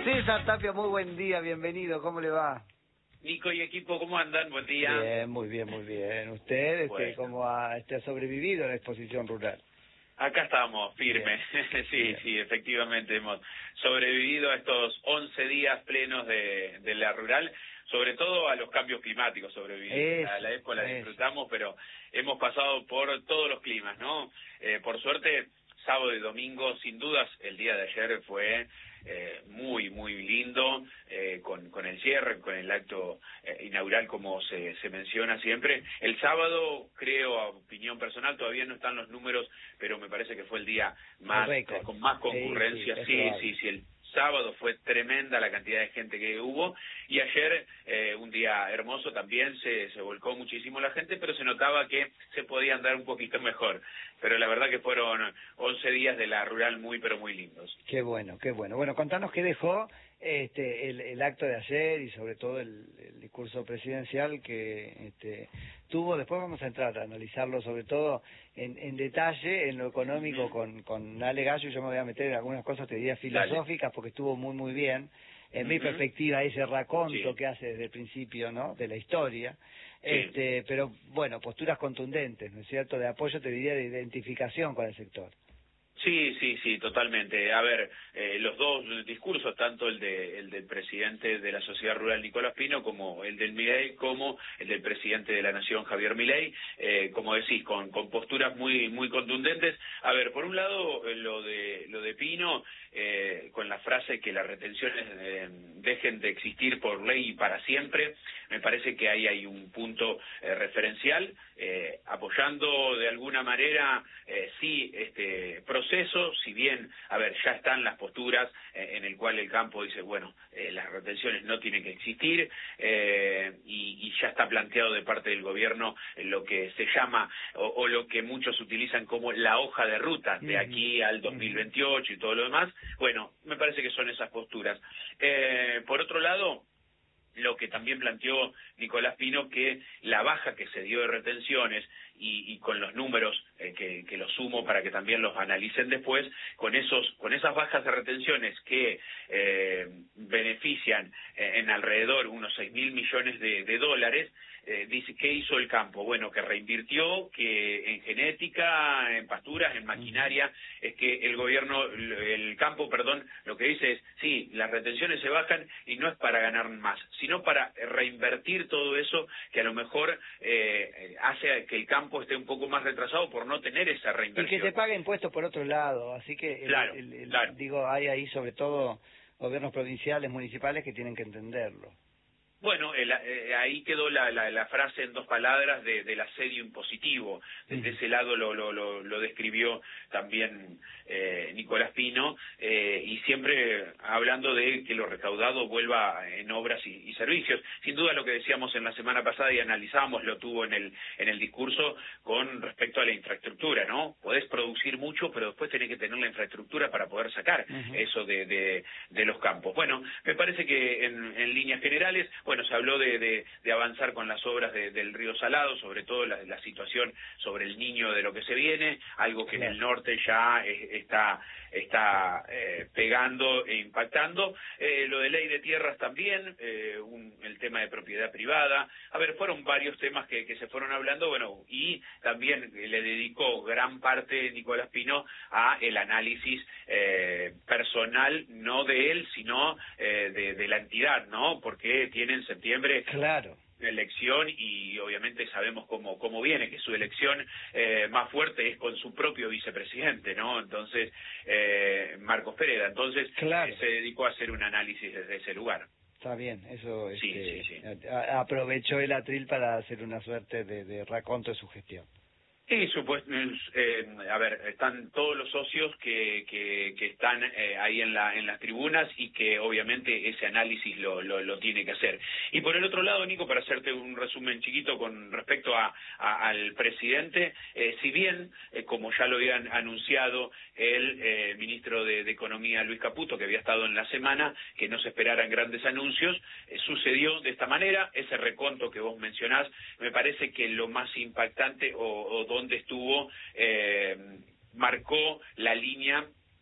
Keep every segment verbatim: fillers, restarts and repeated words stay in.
César Tapia, muy buen día, bienvenido, ¿cómo le va? Nico y equipo, ¿cómo andan? Buen día. Bien, muy bien, muy bien. ¿Usted este, Bueno. cómo ha, este, ha sobrevivido a la exposición rural? Acá estamos, firmes. sí, Bien. sí, efectivamente hemos sobrevivido a estos once días plenos de, de la rural, sobre todo a los cambios climáticos sobrevivimos. A la época la disfrutamos, pero hemos pasado por todos los climas, ¿no? Eh, por suerte, sábado y domingo, sin dudas, el día de ayer fue eh, muy, muy lindo, eh, con, con el cierre, con el acto eh, inaugural, como se, se menciona siempre. El sábado, creo, a opinión personal, todavía no están los números, pero me parece que fue el día más eh, con más concurrencia. Sí, sí, sí, sí, el sábado fue tremenda la cantidad de gente que hubo, y ayer, eh, un día hermoso, también se, se volcó muchísimo la gente, pero se notaba que se podía andar un poquito mejor. Pero la verdad que fueron once días de la rural muy, pero muy lindos. Qué bueno, qué bueno. Bueno, contanos qué dejó este, el, el acto de ayer y sobre todo el, el discurso presidencial que este, tuvo. Después vamos a entrar a analizarlo sobre todo en, en detalle, en lo económico, uh-huh. con, con Ale Gallo. Yo me voy a meter en algunas cosas, te diría, filosóficas, Dale. Porque estuvo muy, muy bien. En uh-huh. mi perspectiva, ese raconto sí. que hace desde el principio, ¿no?, de la historia. Sí. Este, pero bueno, posturas contundentes, ¿no es cierto?, de apoyo, te diría, de identificación con el sector. Sí, sí, sí, totalmente. A ver, eh, los dos discursos, tanto el de el del presidente de la Sociedad Rural, Nicolás Pino, como el del Milei, como el del presidente de la Nación, Javier Milei, eh, como decís, con, con posturas muy muy contundentes. A ver, por un lado, lo de lo de Pino, eh, con la frase que las retenciones eh, dejen de existir por ley y para siempre, me parece que ahí hay un punto eh, referencial, eh, apoyando de alguna manera, eh, sí, este proceso. Eso, si bien, a ver, ya están las posturas eh, en el cual el campo dice, bueno, eh, las retenciones no tienen que existir, eh, y, y ya está planteado de parte del gobierno lo que se llama, o, o lo que muchos utilizan como la hoja de ruta de aquí al dos mil veintiocho y todo lo demás. Bueno, me parece que son esas posturas. Eh, por otro lado, lo que también planteó Nicolás Pino, que la baja que se dio de retenciones, y, y con los números eh, que, que los sumo para que también los analicen después, con esos con esas bajas de retenciones que eh, benefician eh, en alrededor unos seis mil millones de, de dólares, eh, dice, ¿qué hizo el campo? Bueno, que reinvirtió, que en genética, en pasturas, en maquinaria. Es que el gobierno, el campo, perdón, lo que dice es, sí, las retenciones se bajan y no es para ganar más, sino para reinvertir todo eso que a lo mejor eh, hace que el campo esté un poco más retrasado por no tener esa reinversión. Y que se pague impuestos por otro lado, así que, claro, el, el, el, claro. digo, hay ahí sobre todo gobiernos provinciales, municipales que tienen que entenderlo. Bueno, el, eh, ahí quedó la, la, la frase en dos palabras de, del asedio impositivo. Desde uh-huh. ese lado lo, lo, lo, lo describió también eh, Nicolás Pino, eh, y siempre hablando de que lo recaudado vuelva en obras y, y servicios. Sin duda lo que decíamos en la semana pasada y analizábamos, lo tuvo en el en el discurso con respecto a la infraestructura, ¿no? Podés producir mucho, pero después tenés que tener la infraestructura para poder sacar uh-huh. eso de, de, de los campos. Bueno, me parece que en, en líneas generales, bueno, se habló de, de, de avanzar con las obras de, del Río Salado, sobre todo la, la situación sobre el Niño de lo que se viene, algo que claro. en el norte ya es, está está eh, pegando e impactando. Eh, lo de ley de tierras también, eh, un, el tema de propiedad privada. A ver, fueron varios temas que, que se fueron hablando, bueno, y también le dedicó gran parte Nicolás Pino a el análisis eh, personal, no de él, sino eh, de, de la entidad, ¿no? Porque tiene en septiembre claro. elección, y obviamente sabemos cómo cómo viene, que su elección eh, más fuerte es con su propio vicepresidente, ¿no? Entonces, eh, Marcos Pereda, entonces claro. eh, se dedicó a hacer un análisis desde ese lugar. Está bien, eso sí, este, sí, sí. A, aprovechó el atril para hacer una suerte de, de raconto de su gestión. Sí, supuesto, eh, a ver, están todos los socios que, que, que están eh, ahí en la en las tribunas, y que obviamente ese análisis lo, lo, lo tiene que hacer. Y por el otro lado, Nico, para hacerte un resumen chiquito con respecto a, a al presidente, eh, si bien, eh, como ya lo habían anunciado el eh, ministro de, de Economía, Luis Caputo, que había estado en la semana, que no se esperaran grandes anuncios, eh, sucedió de esta manera. Ese reconto que vos mencionás, me parece que lo más impactante, o, o donde estuvo, eh, marcó la línea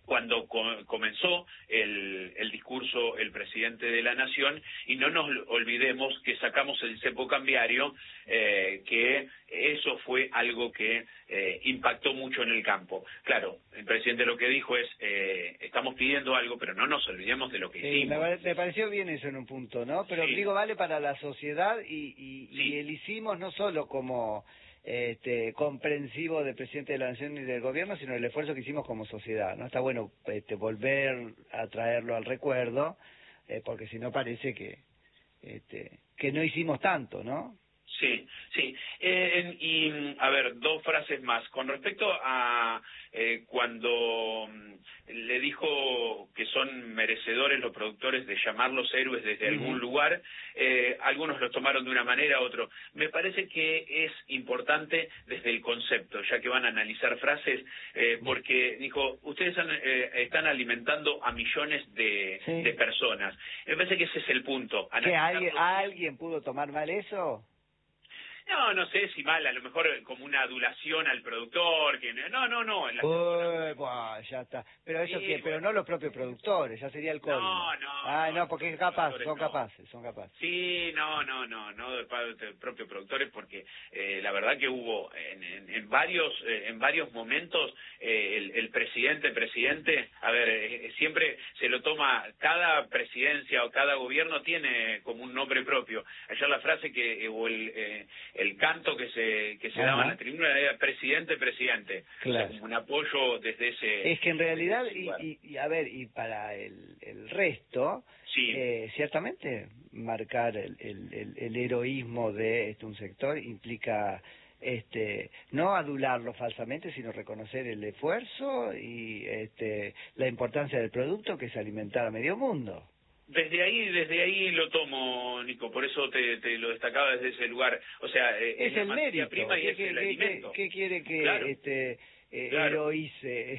cuando co- comenzó el, el discurso el presidente de la Nación, y no nos olvidemos que sacamos el cepo cambiario, eh, que eso fue algo que eh, impactó mucho en el campo. Claro, el presidente lo que dijo es, eh, estamos pidiendo algo, pero no nos olvidemos de lo que sí, hicimos. me, me pareció bien eso en un punto, ¿no? Pero Sí. digo, vale para la sociedad y, y, Sí. y el hicimos no solo como este comprensivo del presidente de la Nación y del gobierno, sino el esfuerzo que hicimos como sociedad, ¿no? Está bueno este, volver a traerlo al recuerdo, eh, porque si no parece que este, que no hicimos tanto, ¿no? Sí, sí. Eh, y, a ver, dos frases más. Con respecto a eh, cuando mm, le dijo que son merecedores los productores de llamarlos héroes desde uh-huh. algún lugar, eh, algunos lo tomaron de una manera, otros. Me parece que es importante desde el concepto, ya que van a analizar frases, eh, porque dijo, ustedes han, eh, están alimentando a millones de, sí. de personas. Me parece que ese es el punto. ¿Que alguien, ¿Alguien pudo tomar mal eso? No, no sé si mal, a lo mejor como una adulación al productor, que no, no, no. En la Uy, buah, ya está. Pero eso sí, que, pero bueno. no los propios productores, ya sería el colmo. No, no. Ah, no, porque es capaz, son no. capaces, son capaces. Sí, no, no, no, no de parte de propios productores, porque eh, la verdad que hubo en, en, en varios eh, en varios momentos eh, el, el presidente, presidente, a ver, eh, siempre se lo toma, cada presidencia o cada gobierno tiene como un nombre propio. Ayer la frase que, o el... Eh, el canto que se que se daba en la tribuna era presidente, presidente. Claro. O sea, como un apoyo desde ese... Es que en realidad, y, y, y a ver, y para el, el resto, sí. eh, ciertamente marcar el, el, el, el heroísmo de este, un sector implica este no adularlo falsamente, sino reconocer el esfuerzo y este la importancia del producto, que es alimentar a medio mundo. Desde ahí, desde ahí lo tomo, Nico, por eso te, te lo destacaba desde ese lugar. O sea, eh, es, es el mérito, prima y ¿Qué, es qué, el qué, alimento. ¿Qué quiere que claro. este eh, claro. heroíce?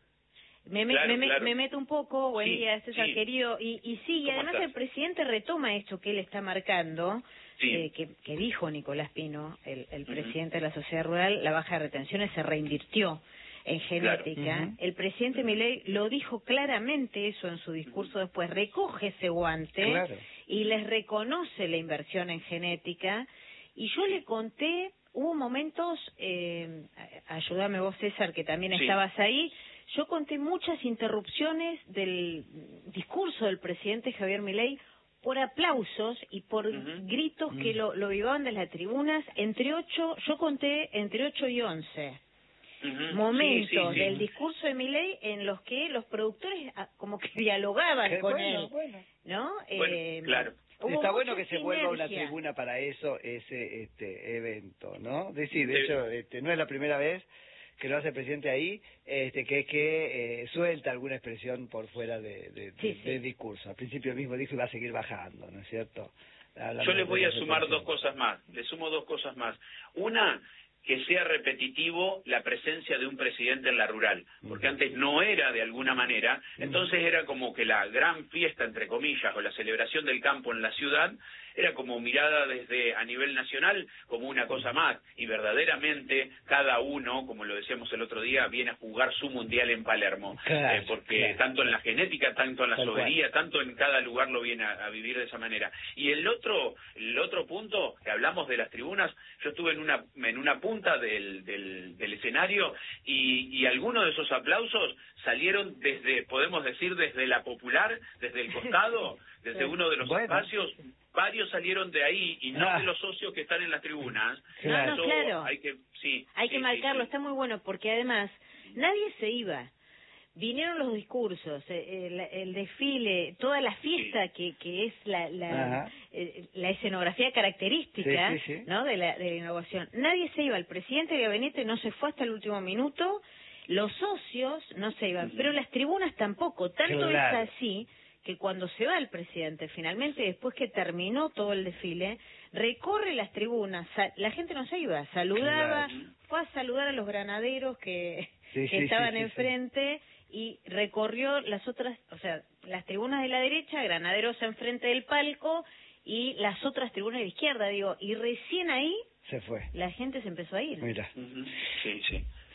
Me, me, claro, me, claro. me meto un poco, buen sí, día, César sí. querido, y, y sí, y además estás? el presidente retoma esto que él está marcando, sí. eh, que, que dijo Nicolás Pino, el, el uh-huh. presidente de la sociedad rural, la baja de retenciones se reinvirtió en genética. Claro. Uh-huh. El presidente Milei lo dijo claramente eso en su discurso, después recoge ese guante claro. y les reconoce la inversión en genética, y yo le conté, hubo momentos, eh, ayúdame vos César, que también sí. estabas ahí, yo conté muchas interrupciones del discurso del presidente Javier Milei por aplausos y por uh-huh. gritos uh-huh. que lo, lo vivaban de las tribunas, entre ocho, yo conté entre ocho y once. Uh-huh. Momentos sí, sí, sí. del discurso de Milei en los que los productores como que dialogaban Qué con bueno, él, bueno. ¿no? Bueno, eh, claro. Está bueno que sinergia. se vuelva una tribuna para eso, ese este evento, ¿no? De, sí, de sí. hecho, este, no es la primera vez que lo hace el presidente ahí, este, que es que eh, suelta alguna expresión por fuera de, de, sí, de, sí. del discurso. Al principio mismo dijo y va a seguir bajando, ¿no es cierto? Hablando Yo le voy a sumar dos cosas más, le sumo dos cosas más. Una, que sea repetitivo la presencia de un presidente en la rural, porque uh-huh. antes no era de alguna manera, entonces era como que la gran fiesta, entre comillas, o la celebración del campo en la ciudad, era como mirada desde a nivel nacional como una cosa más, y verdaderamente cada uno, como lo decíamos el otro día, viene a jugar su mundial en Palermo, claro, eh, porque claro. tanto en la genética, tanto en la Tal sobería, cual. tanto en cada lugar lo viene a, a vivir de esa manera. Y el otro, el otro punto, que hablamos de las tribunas, yo estuve en una, en una punta del, del, del escenario y, y algunos de esos aplausos salieron desde, podemos decir, desde la popular, desde el costado, desde uno de los bueno. espacios. Varios salieron de ahí y no ah. de los socios que están en las tribunas. Claro. No, no, claro. Hay que, sí, hay sí, que marcarlo, sí, sí. Está muy bueno, porque además nadie se iba. Vinieron los discursos, el, el desfile, toda la fiesta sí. que, que es la la, eh, la escenografía característica sí, sí, sí. ¿no? de, la, de la innovación. Nadie se iba, el presidente de Gabinete no se fue hasta el último minuto, los socios no se iban, uh-huh. pero las tribunas tampoco. Tanto claro. es así que cuando se va el presidente, finalmente, después que terminó todo el desfile, recorre las tribunas, la gente no se iba, saludaba, claro. fue a saludar a los granaderos que, sí, que sí, estaban sí, sí, enfrente sí. y recorrió las otras, o sea, las tribunas de la derecha, granaderos enfrente del palco y las otras tribunas de la izquierda, digo, y recién ahí se fue. La gente se empezó a ir. Mira. Uh-huh. Sí, sí.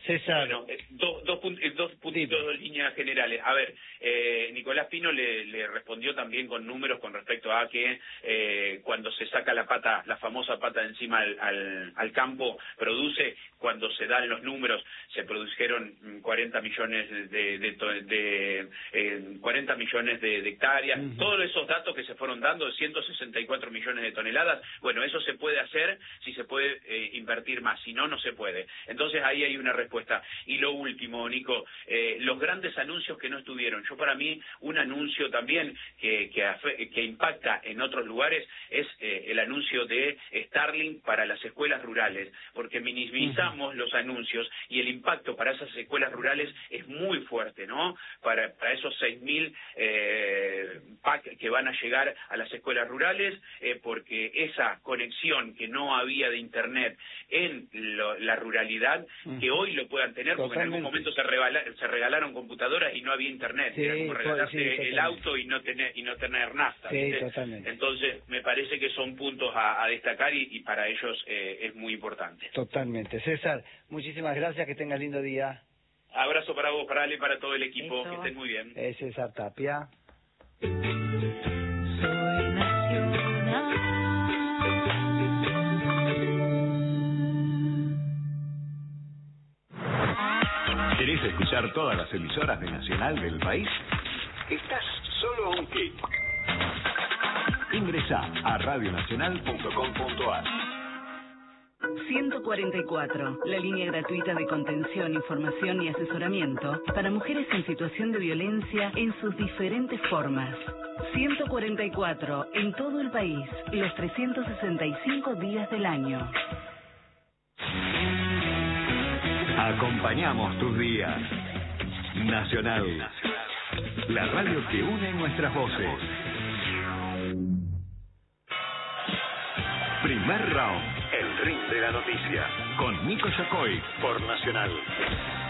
César. Bueno, eh, dos, dos, punt, eh, dos puntitos, dos líneas generales. A ver, eh, Nicolás Pino le, le respondió también con números con respecto a que eh, cuando se saca la pata, la famosa pata de encima al, al, al campo, produce, cuando se dan los números, se produjeron cuarenta millones de, de, de, de eh, cuarenta millones de, de hectáreas, uh-huh. Todos esos datos que se fueron dando, ciento sesenta y cuatro millones de toneladas, bueno, eso se puede hacer si se puede eh, invertir más, si no, no se puede. Entonces ahí hay una respuesta. Y lo último, Nico, eh, los grandes anuncios que no estuvieron. Yo para mí, un anuncio también que, que, que impacta en otros lugares es eh, el anuncio de Starlink para las escuelas rurales, porque minimizamos uh-huh. los anuncios y el impacto para esas escuelas rurales es muy fuerte, ¿no? Para, para esos seis mil eh, pack que van a llegar a las escuelas rurales, eh, porque esa conexión que no había de Internet en lo, la ruralidad, uh-huh. que hoy lo puedan tener, porque totalmente. En algún momento se, regala, se regalaron computadoras y no había Internet, sí, era como regalarse sí, el auto y no tener y no tener nafta. Sí, totalmente. Entonces, me parece que son puntos a, a destacar y, y para ellos eh, es muy importante. Totalmente. César, muchísimas gracias, que tengas lindo día. Abrazo para vos, para Ale y para todo el equipo, eso. Que estén muy bien. Es César Tapia. ¿Querés escuchar todas las emisoras de Nacional del país? Estás solo a un clic. Ingresá a radio nacional punto com punto a r. ciento cuarenta y cuatro, la línea gratuita de contención, información y asesoramiento para mujeres en situación de violencia en sus diferentes formas. ciento cuarenta y cuatro, en todo el país, los trescientos sesenta y cinco días del año. Acompañamos tus días. Nacional, la radio que une nuestras voces. Primer round, el ring de la noticia, con Nico Yacoy, por Nacional.